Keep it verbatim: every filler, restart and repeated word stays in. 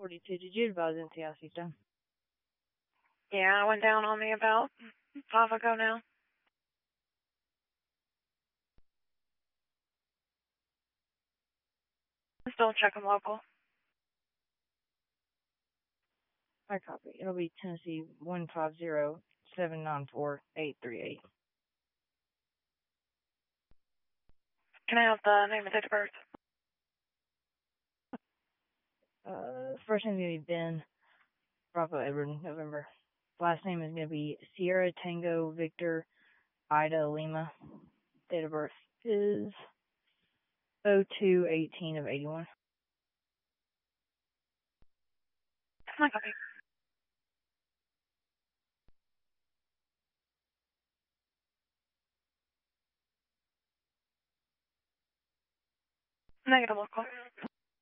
forty-two. Did you advise N C I C down? Yeah, I went down on me about five ago now. I'm still checking local. I copy. It'll be Tennessee one five zero seven nine four eight three eight. Can I have the name and date of birth? Uh, first name's gonna be Ben Bravo Edward November. Last name is gonna be Sierra Tango Victor Ida Lima. Date of birth is oh two eighteen of eighty-one. My copy. Negative local.